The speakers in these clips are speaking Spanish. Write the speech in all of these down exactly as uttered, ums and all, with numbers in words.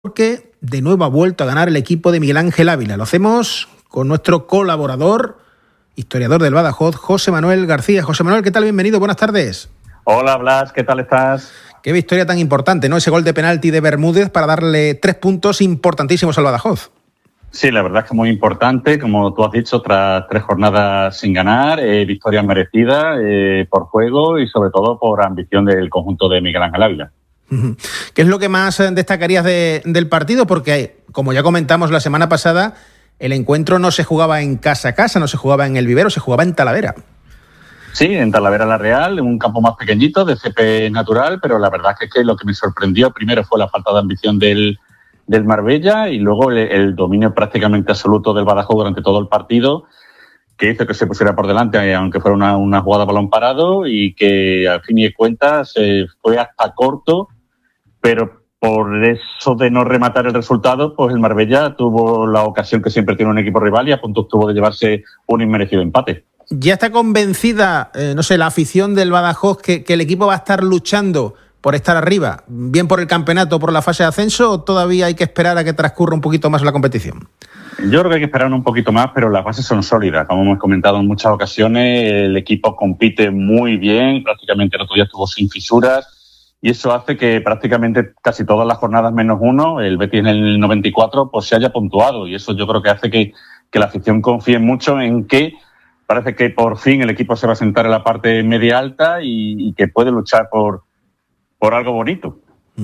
porque de nuevo ha vuelto a ganar el equipo de Miguel Ángel Ávila. Lo hacemos con nuestro colaborador, historiador del Badajoz, José Manuel García. José Manuel, ¿qué tal? Bienvenido, buenas tardes. Hola Blas, ¿qué tal estás? Qué victoria tan importante, ¿no? Ese gol de penalti de Bermúdez para darle tres puntos importantísimos al Badajoz. Sí, la verdad es que muy importante, como tú has dicho, tras tres jornadas sin ganar, eh, victoria merecida eh, por juego y sobre todo por ambición del conjunto de Miguel Ángel Ávila. ¿Qué es lo que más destacarías de, del partido? Porque, como ya comentamos la semana pasada, el encuentro no se jugaba en casa a casa, no se jugaba en el Vivero, se jugaba en Talavera. Sí, en Talavera la Real, en un campo más pequeñito, de césped natural, pero la verdad es que lo que me sorprendió primero fue la falta de ambición del, del Marbella y luego el, el dominio prácticamente absoluto del Badajoz durante todo el partido, que hizo que se pusiera por delante, aunque fuera una, una jugada a balón parado, y que al fin y de cuentas eh, fue hasta corto, pero por eso de no rematar el resultado, pues el Marbella tuvo la ocasión que siempre tiene un equipo rival y a punto estuvo de llevarse un inmerecido empate. ¿Ya está convencida, eh, no sé, la afición del Badajoz que, que el equipo va a estar luchando por estar arriba, bien por el campeonato, por la fase de ascenso, o todavía hay que esperar a que transcurra un poquito más la competición? Yo creo que hay que esperar un poquito más, pero las bases son sólidas. Como hemos comentado en muchas ocasiones, el equipo compite muy bien, prácticamente el otro día estuvo sin fisuras, y eso hace que prácticamente casi todas las jornadas menos uno, el Betis en el noventa y cuatro, pues se haya puntuado, y eso yo creo que hace que, que la afición confíe mucho en que parece que por fin el equipo se va a sentar en la parte media alta y, y que puede luchar por, por algo bonito.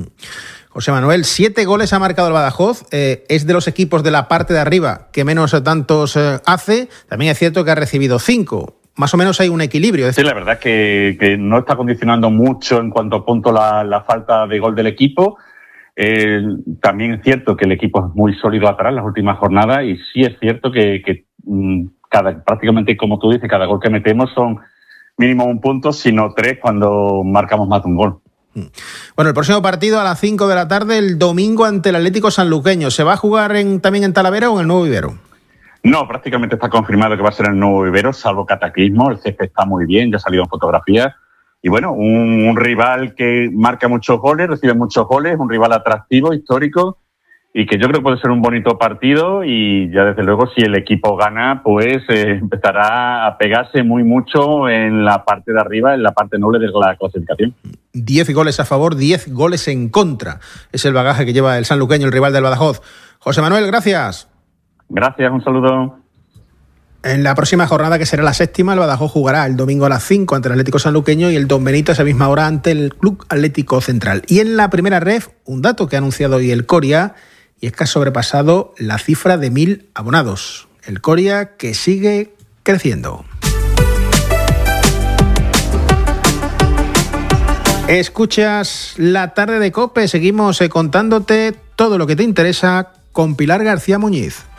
José Manuel, siete goles ha marcado el Badajoz, eh, es de los equipos de la parte de arriba que menos tantos eh, hace. También es cierto que ha recibido cinco. Más o menos hay un equilibrio. Sí, la verdad es que, que no está condicionando mucho en cuanto a punto la, la falta de gol del equipo. Eh, también es cierto que el equipo es muy sólido atrás las últimas jornadas y sí es cierto que, que cada, prácticamente, como tú dices, cada gol que metemos son mínimo un punto, sino tres cuando marcamos más de un gol. Bueno, el próximo partido a las cinco de la tarde, el domingo ante el Atlético Sanluqueño. ¿Se va a jugar en, también en Talavera o en el Nuevo Vivero? No, prácticamente está confirmado que va a ser en el Nuevo Vivero, salvo cataclismo. El césped está muy bien, ya ha salido en fotografías. Y bueno, un, un rival que marca muchos goles, recibe muchos goles, un rival atractivo, histórico, y que yo creo que puede ser un bonito partido. Y ya desde luego, si el equipo gana, pues eh, empezará a pegarse muy mucho en la parte de arriba, en la parte noble de la clasificación. Diez goles a favor, diez goles en contra. Es el bagaje que lleva el sanluqueño, el rival del Badajoz. José Manuel, gracias. Gracias, un saludo. En la próxima jornada, que será la séptima, el Badajoz jugará el domingo a las cinco ante el Atlético Sanluqueño y el Don Benito a esa misma hora ante el Club Atlético Central. Y en la primera ref, un dato que ha anunciado hoy el Coria, y es que ha sobrepasado la cifra de mil abonados. El Coria que sigue creciendo. Escuchas La Tarde de COPE, seguimos contándote todo lo que te interesa con Pilar García Muñiz.